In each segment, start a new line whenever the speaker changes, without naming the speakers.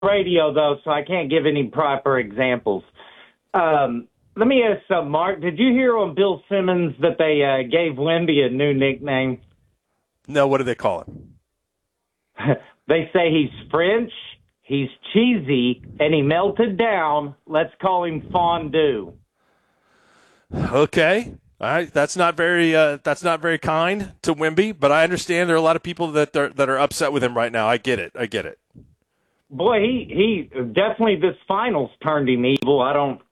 radio, though, so I can't give any proper examples. Let me ask something, Mark. Did you hear on Bill Simmons that they gave Wemby a new nickname?
No, what do they call him?
They say he's French, he's cheesy, and he melted down. Let's call him Fondue.
Okay. All right. That's not very kind to Wemby, but I understand there are a lot of people that are upset with him right now. I get it.
Boy, he definitely, this finals turned him evil.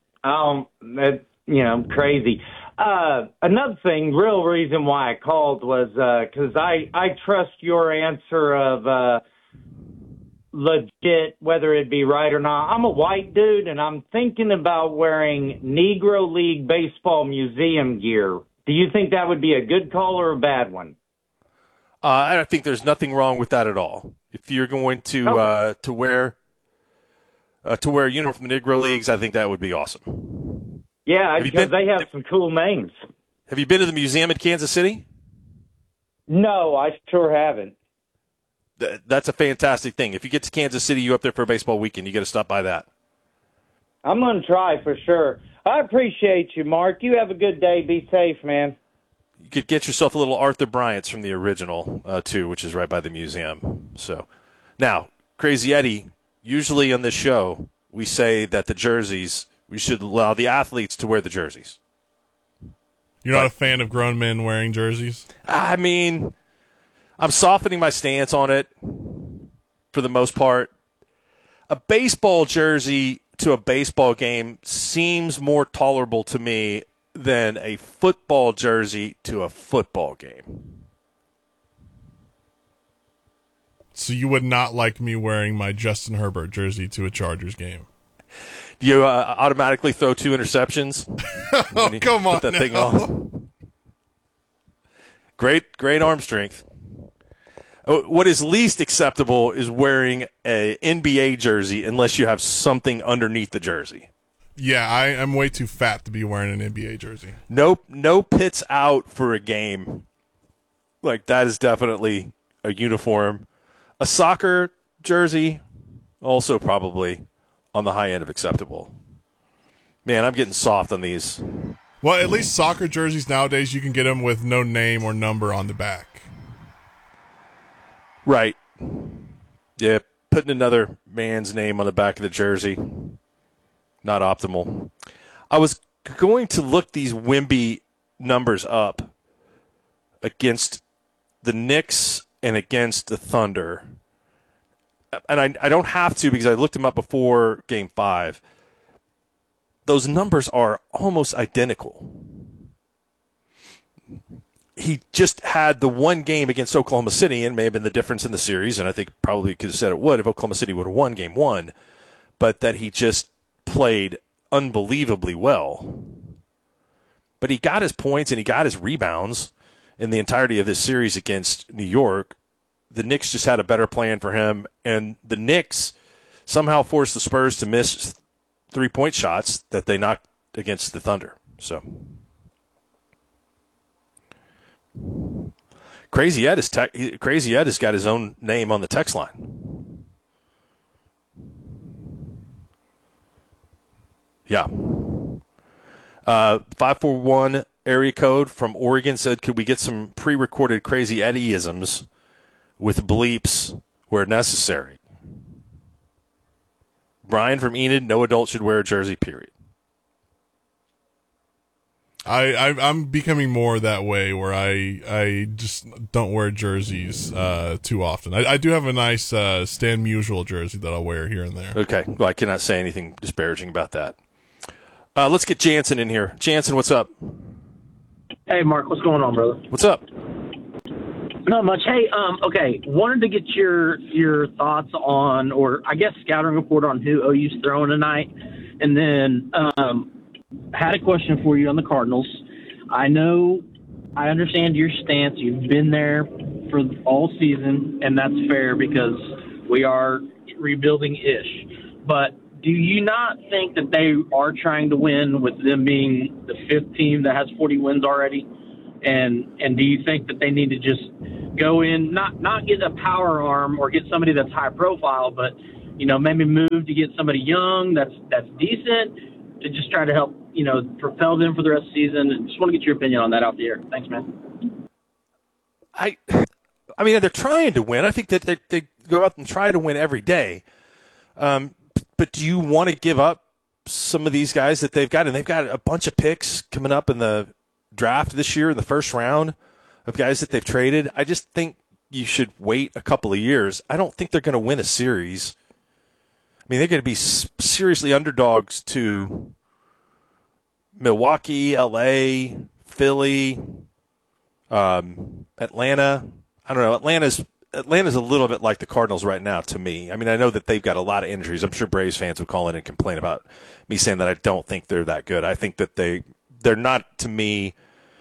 Crazy. Another thing, real reason why I called was because I trust your answer of legit, whether it be right or not. I'm a white dude, and I'm thinking about wearing Negro League Baseball museum gear. Do you think that would be a good call or a bad one?
I don't think there's nothing wrong with that at all. If you're going to wear a uniform from the Negro Leagues, I think that would be awesome.
Yeah, because they have some cool names.
Have you been to the museum in Kansas City?
No, I sure haven't.
That's a fantastic thing. If you get to Kansas City, you up there for a baseball weekend, you got to stop by that.
I'm going to try for sure. I appreciate you, Mark. You have a good day. Be safe, man.
You could get yourself a little Arthur Bryant's from the original, too, which is right by the museum. So, now, Crazy Eddie, usually on this show, we say that the jerseys, we should allow the athletes to wear the jerseys.
You're not a fan of grown men wearing jerseys?
I mean, I'm softening my stance on it for the most part. A baseball jersey to a baseball game seems more tolerable to me than a football jersey to a football game.
So you would not like me wearing my Justin Herbert jersey to a Chargers game?
Do you automatically throw 2 interceptions?
Oh, come on.
Put that thing on. Great arm strength. What is least acceptable is wearing an NBA jersey unless you have something underneath the jersey.
Yeah, I'm way too fat to be wearing an NBA jersey.
No pits out for a game. Like, that is definitely a uniform. A soccer jersey, also probably on the high end of acceptable. Man, I'm getting soft on these.
Well, at least soccer jerseys nowadays, you can get them with no name or number on the back.
Right. Yeah, putting another man's name on the back of the jersey, not optimal. I was going to look these Wemby numbers up against the Knicks and against the Thunder. And I don't have to because I looked them up before Game 5. Those numbers are almost identical. He just had the one game against Oklahoma City, and may have been the difference in the series, and I think probably could have said it would if Oklahoma City would have won Game 1, but that he just played unbelievably well. But he got his points and he got his rebounds in the entirety of this series against New York. The Knicks just had a better plan for him, and the Knicks somehow forced the Spurs to miss 3-point shots that they knocked against the Thunder. So Crazy Ed has got his own name on the text line. Yeah. 541 area code from Oregon said, could we get some pre-recorded Crazy Eddie-isms with bleeps where necessary? Brian from Enid, no adult should wear a jersey, period.
I'm becoming more that way where I just don't wear jerseys too often. I do have a nice Stan Musial jersey that I'll wear here and there.
Okay. Well, I cannot say anything disparaging about that. Let's get Jansen in here. Jansen, what's up?
Hey, Mark, what's going on, brother?
What's up?
Not much. Hey, okay, wanted to get your thoughts on, or I guess scouting report on who OU's throwing tonight, and then had a question for you on the Cardinals. I understand your stance. You've been there for all season, and that's fair because we are rebuilding-ish. But do you not think that they are trying to win with them being the 5th team that has 40 wins already? And do you think that they need to just go in, not get a power arm or get somebody that's high profile, but maybe move to get somebody young that's decent to just try to help, propel them for the rest of the season? And just want to get your opinion on that out there. Thanks, man.
I mean, they're trying to win. I think that they go out and try to win every day. But do you want to give up some of these guys that they've got? And they've got a bunch of picks coming up in the draft this year in the first round of guys that they've traded. I just think you should wait a couple of years. I don't think they're going to win a series. I mean, they're going to be seriously underdogs to Milwaukee, LA, Philly, Atlanta. I don't know. Atlanta's a little bit like the Cardinals right now to me. I mean, I know that they've got a lot of injuries. I'm sure Braves fans would call in and complain about me saying that I don't think they're that good. I think that they're not to me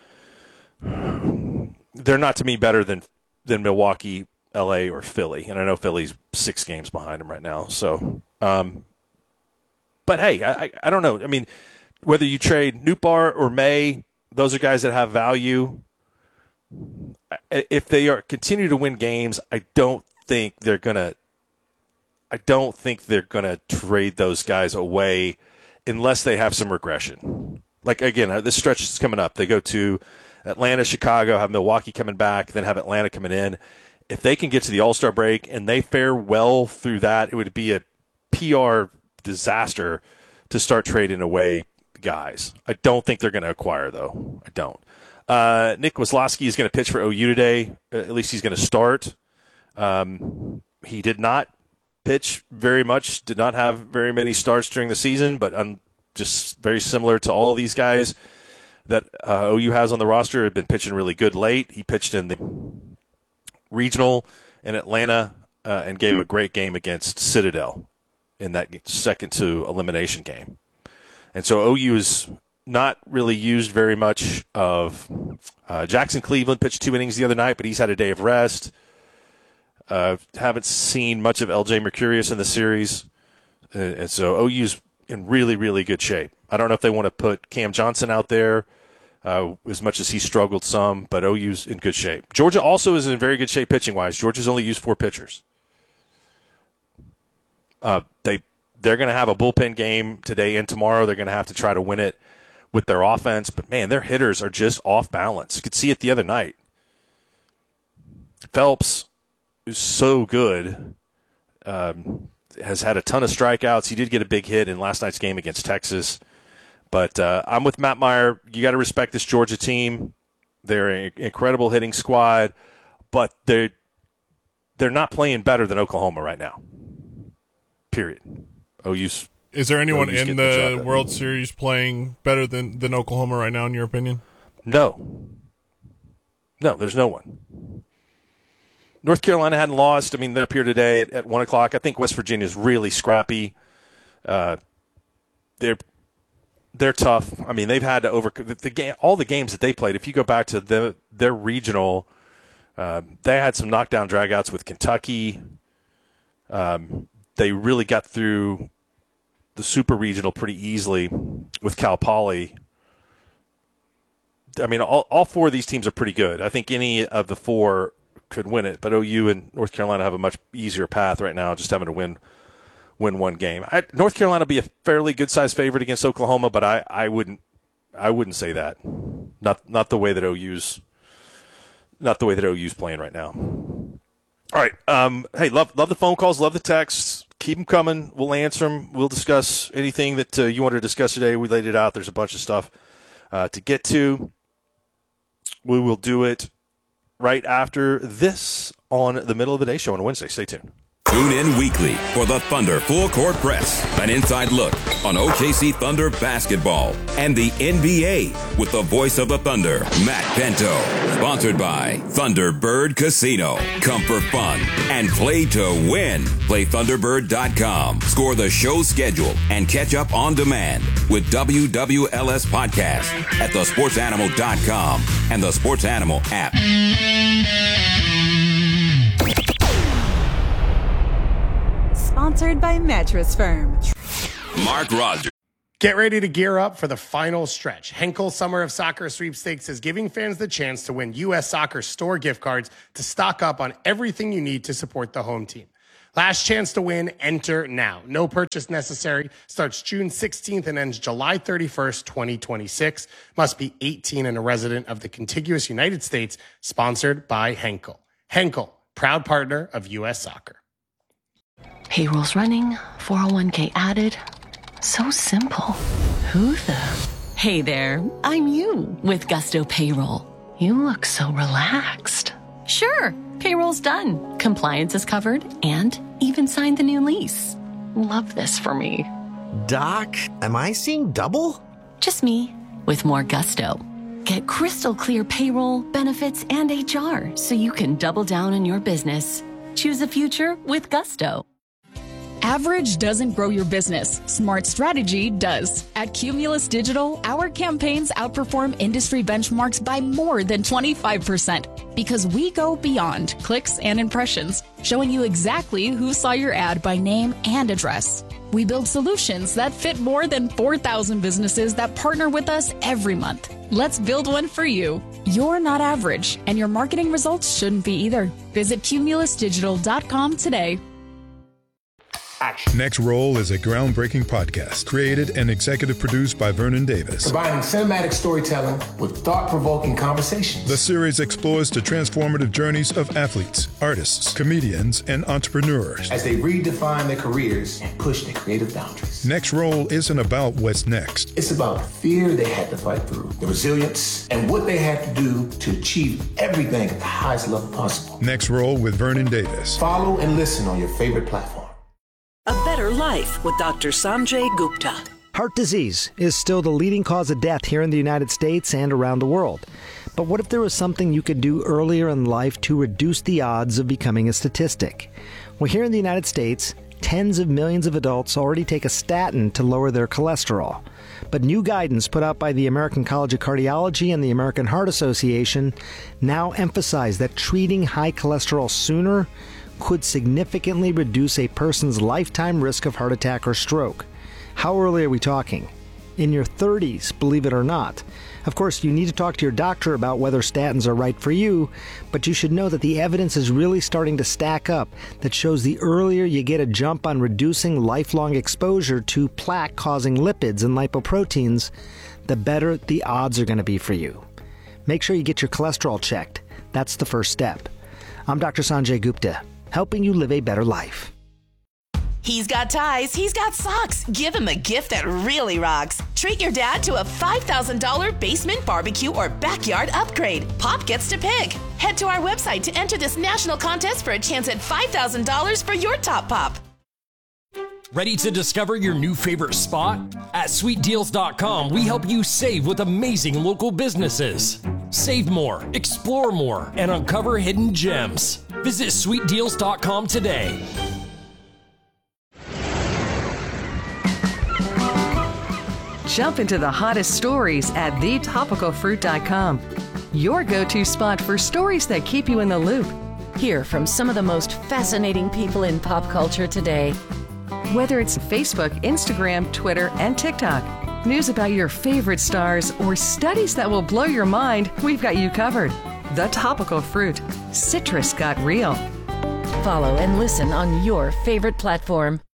better than Milwaukee, LA, or Philly. And I know Philly's 6 games behind them right now. So, but hey, I don't know. I mean, whether you trade Nootbaar or May, those are guys that have value. If they continue to win games, I don't think they're gonna trade those guys away unless they have some regression. Like, again, this stretch is coming up. They go to Atlanta, Chicago, have Milwaukee coming back, then have Atlanta coming in. If they can get to the All-Star break and they fare well through that, it would be a PR disaster to start trading away guys. I don't think they're going to acquire, though. I don't. Nick Wisloski is going to pitch for OU today. At least he's going to start. He did not pitch very much, did not have very many starts during the season, but just very similar to all of these guys that OU has on the roster, have been pitching really good late. He pitched in the regional in Atlanta and gave a great game against Citadel in that second to elimination game. And so OU is not really used very much of Jackson Cleveland pitched 2 innings the other night, but he's had a day of rest. Haven't seen much of LJ Mercurius in the series. And so OU's in really, really good shape. I don't know if they want to put Cam Johnson out there as much as he struggled some, but OU's in good shape. Georgia also is in very good shape pitching-wise. Georgia's only used 4 pitchers. They're going to have a bullpen game today and tomorrow. They're going to have to try to win it with their offense. But, man, their hitters are just off balance. You could see it the other night. Phelps is so good, has had a ton of strikeouts. He did get a big hit in last night's game against Texas. But I'm with Matt Meyer. You got to respect this Georgia team. They're an incredible hitting squad, but they're not playing better than Oklahoma right now. Period. OU's.
Is there anyone in the World Series playing better than Oklahoma right now, in your opinion?
No, there's no one. North Carolina hadn't lost. I mean, they're up here today at 1 o'clock. I think West Virginia is really scrappy. They're tough. I mean, they've had to overcome all the games that they played. If you go back to their regional, they had some knockdown dragouts with Kentucky. They really got through the super regional pretty easily with Cal Poly. I mean, all 4 of these teams are pretty good. I think any of the 4 could win it, but OU and North Carolina have a much easier path right now, just having to win one game. North Carolina will be a fairly good-sized favorite against Oklahoma, but I wouldn't say that. Not the way that OU's playing right now. All right. Hey, love the phone calls, love the texts. Keep them coming. We'll answer them. We'll discuss anything that you wanted to discuss today. We laid it out. There's a bunch of stuff to get to. We will do it right after this on the Middle of the Day show on Wednesday. Stay tuned.
Tune in weekly for the Thunder Full Court Press, an inside look on OKC Thunder basketball and the NBA with the voice of the Thunder, Matt Bento. Sponsored by Thunderbird Casino. Come for fun and play to win. Play Thunderbird.com. Score the show schedule and catch up on demand with WWLS Podcast at thesportsanimal.com and the Sports Animal app.
Sponsored by Mattress Firm.
Mark Rogers.
Get ready to gear up for the final stretch. Henkel Summer of Soccer Sweepstakes is giving fans the chance to win U.S. Soccer store gift cards to stock up on everything you need to support the home team. Last chance to win. Enter now. No purchase necessary. Starts June 16th and ends July 31st, 2026. Must be 18 and a resident of the contiguous United States. Sponsored by Henkel. Henkel, proud partner of U.S. Soccer.
Payroll's running, 401k added. So simple. Who the? Hey there, I'm you with Gusto Payroll. You look so relaxed. Sure, payroll's done. Compliance is covered and even signed the new lease. Love this for me.
Doc, am I seeing double?
Just me with more gusto. Get crystal clear payroll, benefits, and HR so you can double down on your business. Choose a future with Gusto.
Average doesn't grow your business. Smart strategy does. At Cumulus Digital, our campaigns outperform industry benchmarks by more than 25% because we go beyond clicks and impressions, showing you exactly who saw your ad by name and address. We build solutions that fit more than 4,000 businesses that partner with us every month. Let's build one for you. You're not average, and your marketing results shouldn't be either. Visit cumulusdigital.com today.
Next Roll is a groundbreaking podcast created and executive produced by Vernon Davis.
Combining cinematic storytelling with thought-provoking conversations.
The series explores the transformative journeys of athletes, artists, comedians, and entrepreneurs
as they redefine their careers and push their creative boundaries.
Next Roll isn't about what's next.
It's about the fear they had to fight through, the resilience, and what they had to do to achieve everything at the highest level possible.
Next Roll with Vernon Davis.
Follow and listen on your favorite platform.
A Better Life with Dr. Sanjay Gupta.
Heart disease is still the leading cause of death here in the United States and around the world. But what if there was something you could do earlier in life to reduce the odds of becoming a statistic? Well, here in the United States, tens of millions of adults already take a statin to lower their cholesterol. But new guidance put out by the American College of Cardiology and the American Heart Association now emphasize that treating high cholesterol sooner could significantly reduce a person's lifetime risk of heart attack or stroke. How early are we talking? In your 30s, believe it or not. Of course, you need to talk to your doctor about whether statins are right for you, but you should know that the evidence is really starting to stack up that shows the earlier you get a jump on reducing lifelong exposure to plaque-causing lipids and lipoproteins, the better the odds are going to be for you. Make sure you get your cholesterol checked. That's the first step. I'm Dr. Sanjay Gupta, helping you live a better life.
He's got ties, he's got socks. Give him a gift that really rocks. Treat your dad to a $5,000 basement barbecue or backyard upgrade. Pop gets to pick. Head to our website to enter this national contest for a chance at $5,000 for your top pop.
Ready to discover your new favorite spot? At sweetdeals.com, we help you save with amazing local businesses. Save more, explore more, and uncover hidden gems. Visit sweetdeals.com today.
Jump into the hottest stories at thetopicalfruit.com. Your go-to spot for stories that keep you in the loop.
Hear from some of the most fascinating people in pop culture today.
Whether it's Facebook, Instagram, Twitter, and TikTok, news about your favorite stars, or studies that will blow your mind, we've got you covered. The Topical Fruit. Citrus got real.
Follow and listen on your favorite platform.